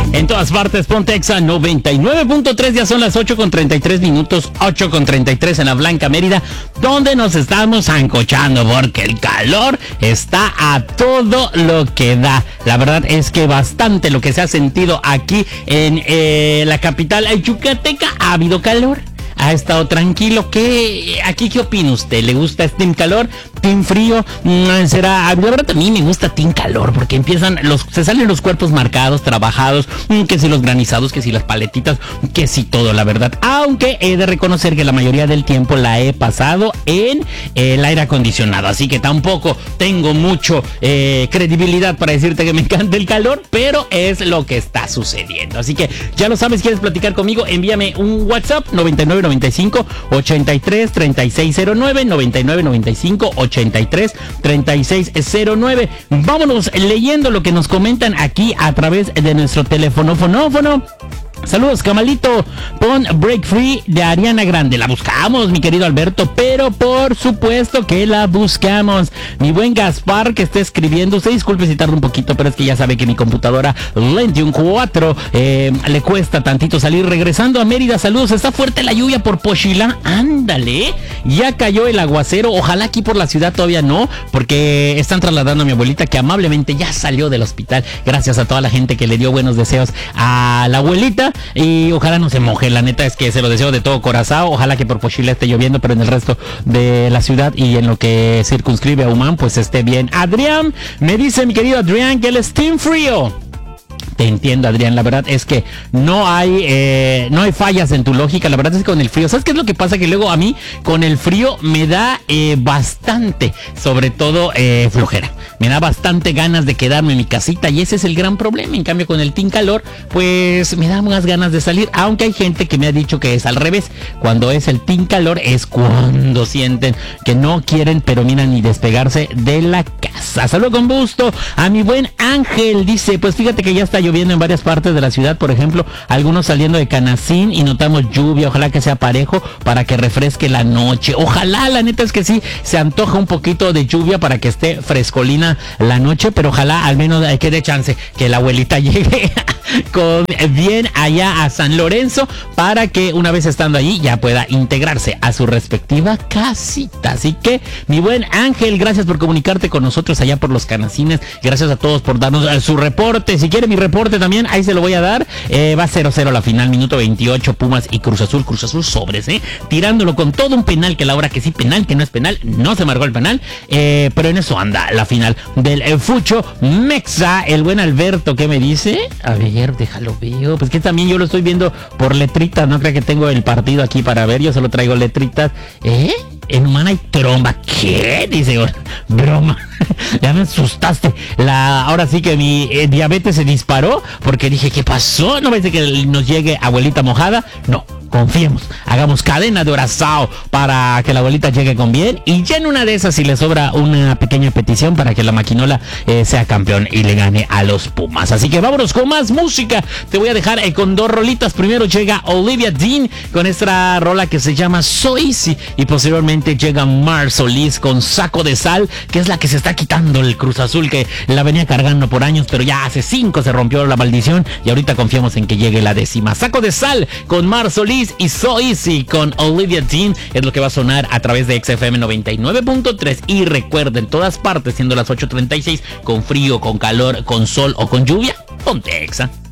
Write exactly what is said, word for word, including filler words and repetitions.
En todas partes, ponte Exa noventa y nueve punto tres, ya son las ocho con treinta y tres minutos, ocho con treinta y tres en la Blanca Mérida, donde nos estamos ancochando porque el calor está a todo lo que da. La verdad es que bastante lo que se ha sentido aquí en eh, la capital yucateca. Ha habido calor, ha estado tranquilo. ¿Qué, aquí qué opina usted? ¿Le gusta este team calor? ¿Team frío? ¿Será? La verdad a mí me gusta team calor porque empiezan los, se salen los cuerpos marcados, trabajados, que si los granizados, que si las paletitas, que si todo, la verdad. Aunque he de reconocer que la mayoría del tiempo la he pasado en el aire acondicionado, así que tampoco tengo mucho eh, credibilidad para decirte que me encanta el calor, pero es lo que está sucediendo. Así que ya lo sabes, ¿quieres platicar conmigo? Envíame un WhatsApp noventa y nueve noventa y cinco ochenta y tres treinta y seis cero nueve, noventa y nueve noventa y cinco ochenta y tres treinta y seis cero nueve. Vámonos leyendo lo que nos comentan aquí a través de nuestro teléfono fonófono. Saludos, Camalito, pon Break Free de Ariana Grande. La buscamos, mi querido Alberto, pero por supuesto que la buscamos. Mi buen Gaspar, que está escribiendo, usted disculpe si tarda un poquito, pero es que ya sabe que mi computadora Lentium cuatro eh, le cuesta tantito salir. Regresando a Mérida, saludos, está fuerte la lluvia por Pochilán, ándale, ya cayó el aguacero. Ojalá aquí por la ciudad todavía no, porque están trasladando a mi abuelita, que amablemente ya salió del hospital, gracias a toda la gente que le dio buenos deseos a la abuelita. Y ojalá no se moje, la neta es que se lo deseo de todo corazón. Ojalá que por Pochila esté lloviendo, pero en el resto de la ciudad y en lo que circunscribe a Humán, pues esté bien. Adrián, me dice mi querido Adrián que el Steam frío. Te entiendo, Adrián, la verdad es que no hay eh, no hay fallas en tu lógica. La verdad es que con el frío, ¿sabes qué es lo que pasa? Que luego a mí con el frío me da eh, bastante, sobre todo eh, flojera, me da bastante ganas de quedarme en mi casita y ese es el gran problema. En cambio con el team calor, pues me da más ganas de salir, aunque hay gente que me ha dicho que es al revés. Cuando es el team calor es cuando sienten que no quieren, pero mira, ni despegarse de la casa. Saludo con gusto a mi buen Ángel, dice, pues fíjate que ya está lloviendo en varias partes de la ciudad, por ejemplo, algunos saliendo de Canacín y notamos lluvia. Ojalá que sea parejo para que refresque la noche. Ojalá, la neta es que sí, se antoja un poquito de lluvia para que esté frescolina la noche, pero ojalá al menos hay que dé chance que la abuelita llegue con bien allá a San Lorenzo para que una vez estando allí ya pueda integrarse a su respectiva casita. Así que mi buen Ángel, gracias por comunicarte con nosotros allá por los Canacines, gracias a todos por darnos su reporte. Si quiere mi reporte también, ahí se lo voy a dar. Eh, va cero cero la final, minuto veintiocho, Pumas y Cruz Azul. Cruz Azul sobres, eh, tirándolo con todo un penal, que la hora que sí penal, que no es penal, no se marcó el penal, eh, pero en eso anda la final del eh, Fucho Mexa. El buen Alberto, ¿qué me dice? A ver, déjalo veo, pues que también yo lo estoy viendo por letritas, no creo que tengo el partido aquí para ver, yo solo traigo letritas. ¿Eh? En Humana hay tromba. ¿Qué? Dice, broma. Ya me asustaste. La, ahora sí que mi eh, diabetes se disparó porque dije, ¿qué pasó? ¿No parece que nos llegue abuelita mojada? No. Confiemos, hagamos cadena de orazao para que la abuelita llegue con bien y ya en una de esas si le sobra una pequeña petición para que la maquinola eh, sea campeón y le gane a los Pumas. Así que vámonos con más música. Te voy a dejar eh, con dos rolitas. Primero llega Olivia Dean con esta rola que se llama So Easy y posteriormente llega Mar Solís con Saco de Sal, que es la que se está quitando el Cruz Azul, que la venía cargando por años, pero ya hace cinco se rompió la maldición y ahorita confiamos en que llegue la décima. Saco de Sal con Mar Solís y So Easy con Olivia Dean es lo que va a sonar a través de X F M noventa y nueve punto tres. Y recuerden, todas partes, siendo las ocho treinta y seis, con frío, con calor, con sol o con lluvia, ponte Exa.